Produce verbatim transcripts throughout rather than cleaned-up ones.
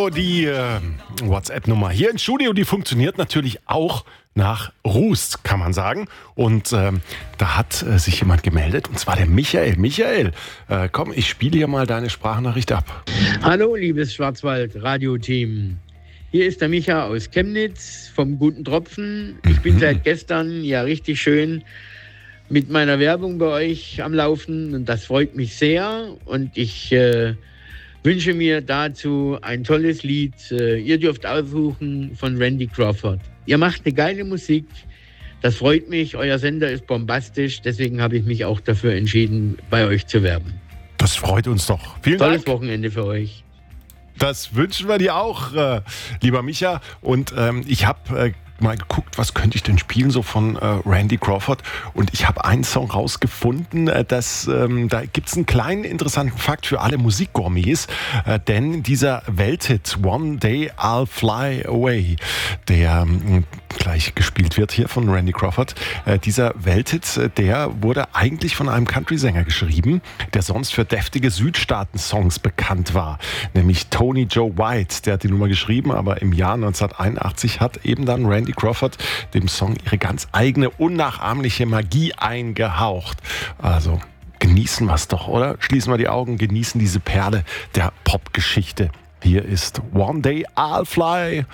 Also die äh, WhatsApp-Nummer hier im Studio, die funktioniert natürlich auch nach Rust, kann man sagen. Und ähm, da hat äh, sich jemand gemeldet, und zwar der Michael. Michael, äh, komm, ich spiele hier mal deine Sprachnachricht ab. Hallo, liebes Schwarzwald-Radio-Team. Hier ist der Micha aus Chemnitz vom Guten Tropfen. Ich bin seit gestern ja richtig schön mit meiner Werbung bei euch am Laufen und das freut mich sehr. Und ich äh, wünsche mir dazu ein tolles Lied. Äh, ihr dürft aussuchen von Randy Crawford. Ihr macht eine geile Musik. Das freut mich. Euer Sender ist bombastisch. Deswegen habe ich mich auch dafür entschieden, bei euch zu werben. Das freut uns doch. Vielen Tolles Dank. Wochenende für euch. Das wünschen wir dir auch, äh, lieber Micha. Und ähm, ich habe äh, mal geguckt, was könnte ich denn spielen, so von äh, Randy Crawford. Und ich habe einen Song rausgefunden, äh, dass, ähm, da gibt es einen kleinen interessanten Fakt für alle Musikgourmets. Äh, denn dieser Welthit One Day I'll Fly Away, der äh, gleich gespielt wird hier von Randy Crawford, äh, dieser Welthit, äh, der wurde eigentlich von einem Country-Sänger geschrieben, der sonst für deftige Südstaaten-Songs bekannt war. Nämlich Tony Joe White, der hat die Nummer geschrieben, aber im Jahr neunzehnhunderteinundachtzig hat eben dann Randy Crawford dem Song ihre ganz eigene, unnachahmliche Magie eingehaucht. Also genießen wir es doch, oder? Schließen wir die Augen, genießen diese Perle der Popgeschichte. Hier ist One Day I'll Fly.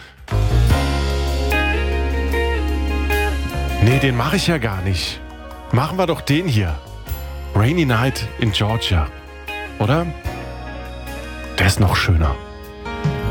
Nee, den mache ich ja gar nicht. Machen wir doch den hier. Rainy Night in Georgia. Oder? Der ist noch schöner.